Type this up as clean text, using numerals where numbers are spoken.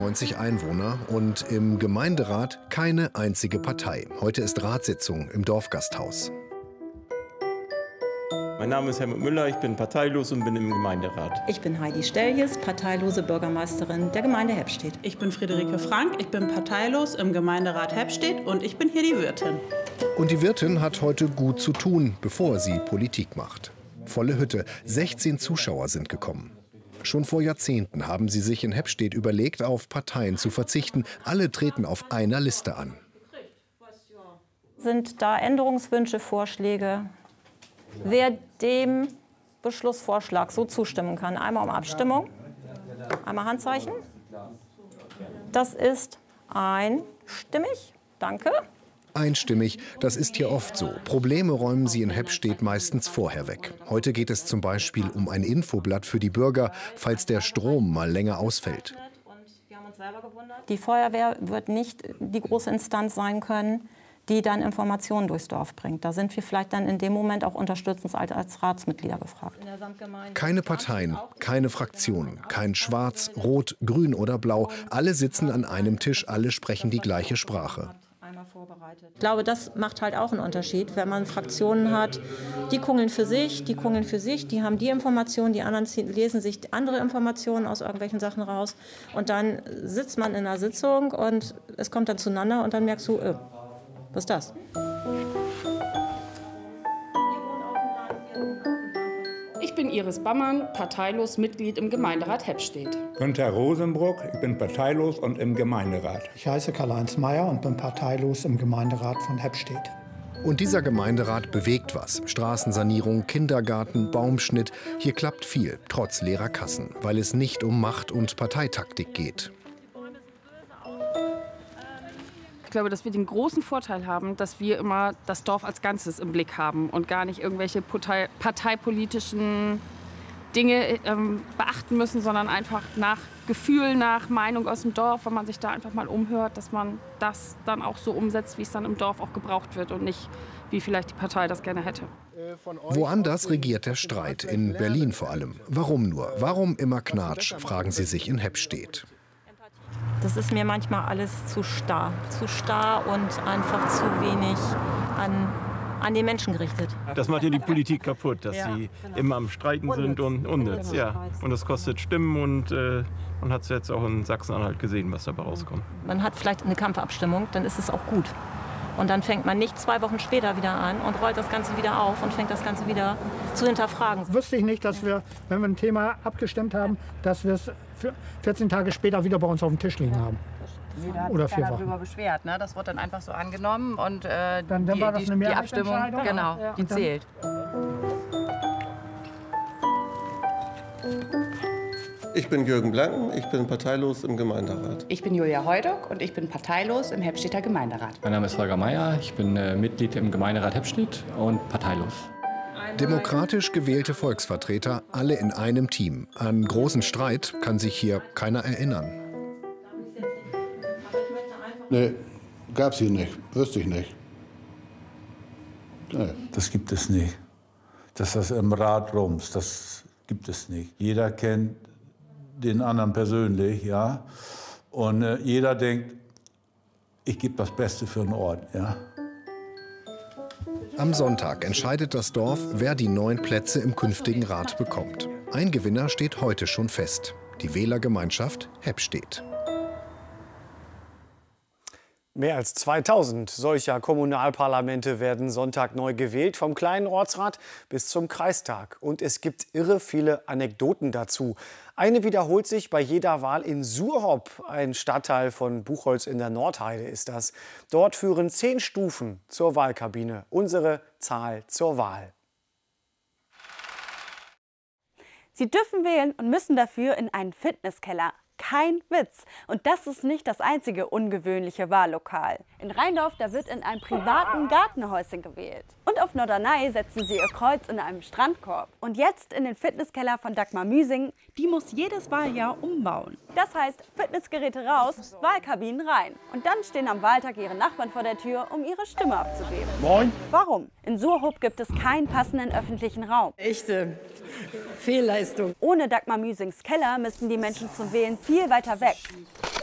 90 Einwohner und im Gemeinderat keine einzige Partei. Heute ist Ratssitzung im Dorfgasthaus. Mein Name ist Helmut Müller, ich bin parteilos und bin im Gemeinderat. Ich bin Heidi Stelljes, parteilose Bürgermeisterin der Gemeinde Heppstedt. Ich bin Friederike Frank, ich bin parteilos im Gemeinderat Heppstedt und ich bin hier die Wirtin. Und die Wirtin hat heute gut zu tun, bevor sie Politik macht. Volle Hütte, 16 Zuschauer sind gekommen. Schon vor Jahrzehnten haben sie sich in Heppstedt überlegt, auf Parteien zu verzichten. Alle treten auf einer Liste an. Sind da Änderungswünsche, Vorschläge? Wer dem Beschlussvorschlag so zustimmen kann, einmal um Abstimmung, einmal Handzeichen. Das ist einstimmig. Danke. Einstimmig, das ist hier oft so. Probleme räumen sie in Heppstedt meistens vorher weg. Heute geht es zum Beispiel um ein Infoblatt für die Bürger, falls der Strom mal länger ausfällt. Die Feuerwehr wird nicht die große Instanz sein können, die dann Informationen durchs Dorf bringt. Da sind wir vielleicht dann in dem Moment auch unterstützend als Ratsmitglieder gefragt. Keine Parteien, keine Fraktionen, kein Schwarz, Rot, Grün oder Blau. Alle sitzen an einem Tisch, alle sprechen die gleiche Sprache. Ich glaube, das macht halt auch einen Unterschied, wenn man Fraktionen hat, die kungeln für sich, die haben die Informationen, die anderen lesen sich andere Informationen aus irgendwelchen Sachen raus. Und dann sitzt man in einer Sitzung und es kommt dann zueinander und dann merkst du, was ist das? Ich bin Iris Bammann, parteilos Mitglied im Gemeinderat Heppstedt. Günter Rosenbruck, ich bin parteilos und im Gemeinderat. Ich heiße Karl-Heinz Meyer und bin parteilos im Gemeinderat von Heppstedt. Und dieser Gemeinderat bewegt was. Straßensanierung, Kindergarten, Baumschnitt. Hier klappt viel, trotz leerer Kassen, weil es nicht um Macht- und Parteitaktik geht. Ich glaube, dass wir den großen Vorteil haben, dass wir immer das Dorf als Ganzes im Blick haben und gar nicht irgendwelche parteipolitischen Dinge beachten müssen, sondern einfach nach Gefühl, nach Meinung aus dem Dorf, wenn man sich da einfach mal umhört, dass man das dann auch so umsetzt, wie es dann im Dorf auch gebraucht wird und nicht, wie vielleicht die Partei das gerne hätte. Woanders regiert der Streit, in Berlin vor allem. Warum nur? Warum immer Knatsch, fragen sie sich in Heppstedt. Das ist mir manchmal alles zu starr und einfach zu wenig an den Menschen gerichtet. Das macht ja die Politik kaputt, dass sie immer am Streiten sind und unnütz. Ja. Und das kostet Stimmen und man hat es jetzt auch in Sachsen-Anhalt gesehen, was dabei rauskommt. Man hat vielleicht eine Kampfabstimmung, dann ist es auch gut. Und dann fängt man nicht 2 Wochen später wieder an und rollt das Ganze wieder auf und fängt das Ganze wieder zu hinterfragen. Wüsste ich nicht, dass wir, wenn wir ein Thema abgestimmt haben, dass wir es 14 Tage später wieder bei uns auf dem Tisch liegen haben. Oder 4 Wochen. Darüber beschwert, ne? Das wird dann einfach so angenommen und dann war das eine die Abstimmung, genau, ja, die zählt. Ich bin Jürgen Blanken, ich bin parteilos im Gemeinderat. Ich bin Julia Heudock und ich bin parteilos im Heppstedter Gemeinderat. Mein Name ist Holger Meier, ich bin Mitglied im Gemeinderat Heppstedt und parteilos. Demokratisch gewählte Volksvertreter, alle in einem Team. An großen Streit kann sich hier keiner erinnern. Nee, gab's hier nicht, wüsste ich nicht. Nee. Das gibt es nicht. Dass das im Rat rumst, das gibt es nicht. Jeder kennt den anderen persönlich, ja. Und jeder denkt, ich gebe das Beste für den Ort, ja. Am Sonntag entscheidet das Dorf, wer die 9 Plätze im künftigen Rat bekommt. Ein Gewinner steht heute schon fest: die Wählergemeinschaft Heppstedt. Mehr als 2000 solcher Kommunalparlamente werden Sonntag neu gewählt, vom kleinen Ortsrat bis zum Kreistag. Und es gibt irre viele Anekdoten dazu. Eine wiederholt sich bei jeder Wahl in Surhop, ein Stadtteil von Buchholz in der Nordheide ist das. Dort führen 10 Stufen zur Wahlkabine. Unsere Zahl zur Wahl. Sie dürfen wählen und müssen dafür in einen Fitnesskeller. Kein Witz. Und das ist nicht das einzige ungewöhnliche Wahllokal. In Rheindorf, da wird in einem privaten Gartenhäuschen gewählt. Und auf Norderney setzen sie ihr Kreuz in einem Strandkorb. Und jetzt in den Fitnesskeller von Dagmar Müsing. Die muss jedes Wahljahr umbauen. Das heißt, Fitnessgeräte raus, Wahlkabinen rein. Und dann stehen am Wahltag ihre Nachbarn vor der Tür, um ihre Stimme abzugeben. Moin. Warum? In Surhop gibt es keinen passenden öffentlichen Raum. Echte Fehlleistung. Ohne Dagmar Müsings Keller müssten die Menschen zum Wählen viel weiter weg.